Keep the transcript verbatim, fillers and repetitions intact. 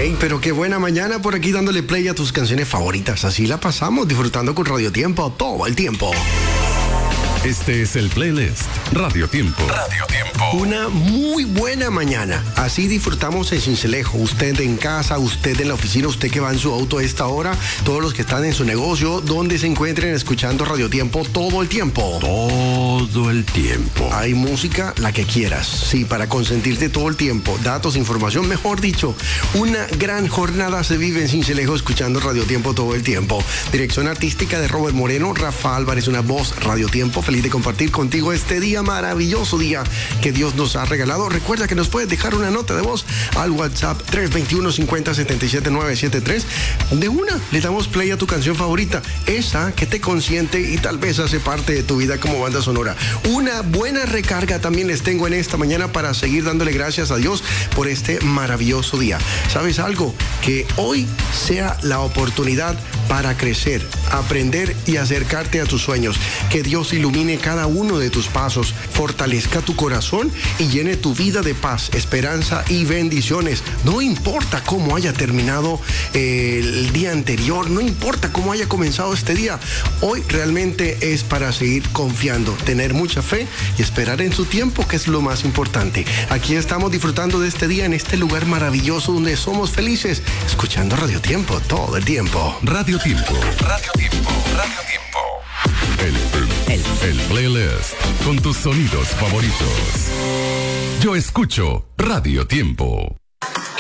Hey, pero qué buena mañana por aquí dándole play a tus canciones favoritas. Así la pasamos disfrutando con Radio Tiempo todo el tiempo. Este es el playlist Radio Tiempo. Radio Tiempo. Una muy buena mañana. Así disfrutamos en Sincelejo. Usted en casa, usted en la oficina, usted que va en su auto a esta hora, todos los que están en su negocio, donde se encuentren escuchando Radio Tiempo todo el tiempo. Todo el tiempo. Hay música, la que quieras. Sí, para consentirte todo el tiempo. Datos, información, mejor dicho. Una gran jornada se vive en Sincelejo escuchando Radio Tiempo todo el tiempo. Dirección artística de Robert Moreno, Rafa Álvarez, una voz Radio Tiempo. Feliz de compartir contigo este día, maravilloso día que Dios nos ha regalado. Recuerda que nos puedes dejar una nota de voz al WhatsApp tres dos uno, cinco cero, siete siete nueve siete tres. De una, le damos play a tu canción favorita, esa que te consiente y tal vez hace parte de tu vida como banda sonora. Una buena recarga también les tengo en esta mañana para seguir dándole gracias a Dios por este maravilloso día. ¿Sabes algo? Que hoy sea la oportunidad para crecer, aprender y acercarte a tus sueños. Que Dios ilumine cada uno de tus pasos, fortalezca tu corazón y llene tu vida de paz, esperanza y bendiciones. No importa cómo haya terminado eh, el día anterior, no importa cómo haya comenzado este día, hoy realmente es para seguir confiando, tener mucha fe y esperar en su tiempo, que es lo más importante. Aquí estamos disfrutando de este día en este lugar maravilloso donde somos felices, escuchando Radio Tiempo todo el tiempo. Radio Tiempo. Radio Tiempo. Radio Tiempo. El, el, el playlist con tus sonidos favoritos. Yo escucho Radio Tiempo.